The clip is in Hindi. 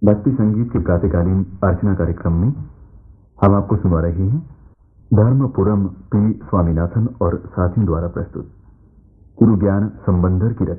भक्ति संगीत के प्रातःकालीन अर्चना कार्यक्रम में हम आपको सुना रहे हैं धर्मपुरम पी स्वामीनाथन और साथियों द्वारा प्रस्तुत गुरु ज्ञान संबंधर की रचना।